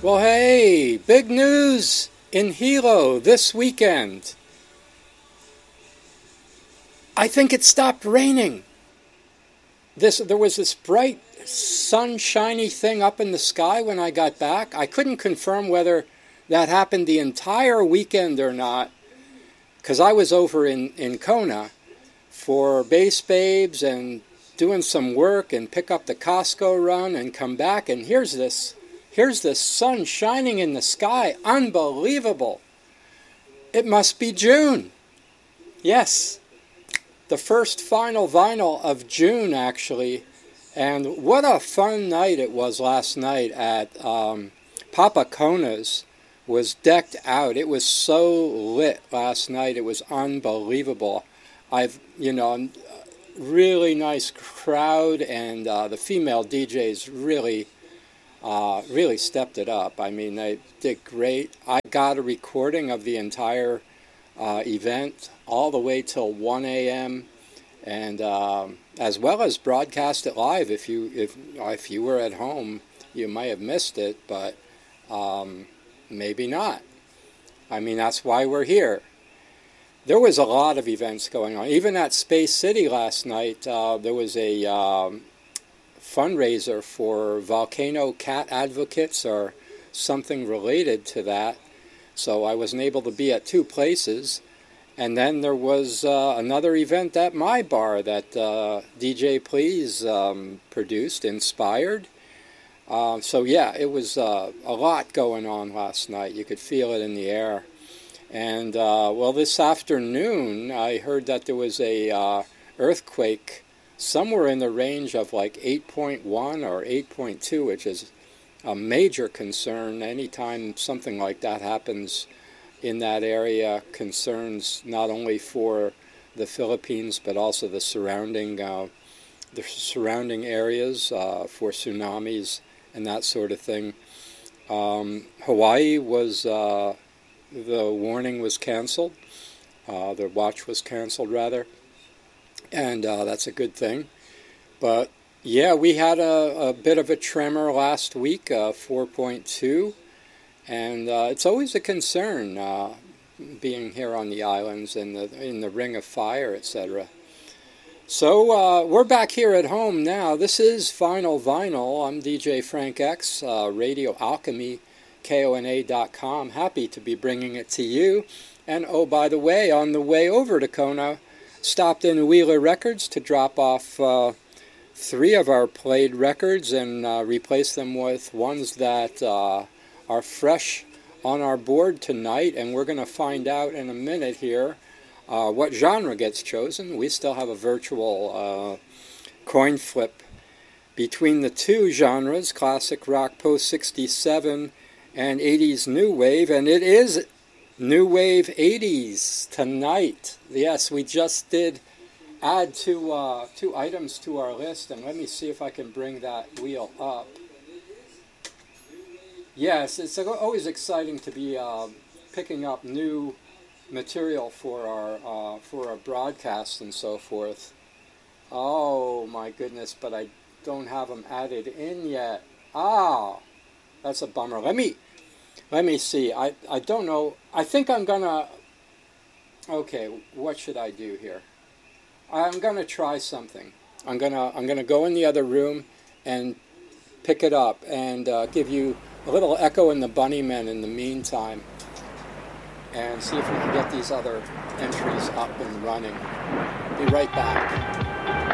Well, hey, big news in Hilo this weekend. I think it stopped raining. There was this bright, sunshiny thing up in the sky when I got back. I couldn't confirm whether that happened the entire weekend or not, because I was over in Kona for Base Babes and doing some work and pick up the Costco run and come back, and here's this sun shining in the sky. Unbelievable. It must be June. Yes, the first final vinyl of June, actually. And what a fun night it was last night at Papa Kona's. Was decked out. It was so lit last night. It was unbelievable. Really nice crowd, and the female DJs really stepped it up. I mean, they did great. I got a recording of the entire event all the way till 1 a.m. and as well as broadcast it live. If you were at home, you might have missed it, but maybe not. I mean, that's why we're here. There was a lot of events going on. Even at Space City last night, there was a fundraiser for volcano cat advocates or something related to that. So I wasn't able to be at two places. And then there was another event at my bar that DJ Please produced, Inspired. So yeah, it was a lot going on last night. You could feel it in the air. And well, this afternoon I heard that there was a earthquake somewhere in the range of like 8.1 or 8.2, which is a major concern. Anytime something like that happens in that area, concerns not only for the Philippines but also the surrounding areas for tsunamis and that sort of thing. Hawaii was, the warning was canceled. The watch was canceled, rather. And that's a good thing. But, yeah, we had a bit of a tremor last week, 4.2. And it's always a concern being here on the islands and in the Ring of Fire, etc. So we're back here at home now. This is Final Vinyl. I'm DJ Frank X, Radio Alchemy, KONA.com. Happy to be bringing it to you. And oh, by the way, on the way over to Kona, stopped in Wheeler Records to drop off 3 of our played records and replace them with ones that are fresh on our board tonight. And we're going to find out in a minute here what genre gets chosen. We still have a virtual coin flip between the two genres, classic rock post-67 and 80s new wave, and it is new wave 80s tonight. Yes, we just did add two items to our list, and let me see if I can bring that wheel up. Yes, it's always exciting to be picking up new material for our broadcasts and so forth. Oh my goodness, but I don't have them added in yet. That's a bummer. Let me see. I don't know. I think I'm gonna. Okay, what should I do here? I'm gonna try something. I'm gonna go in the other room and pick it up and give you a little Echo and the Bunnymen in the meantime, and see if we can get these other entries up and running. Be right back.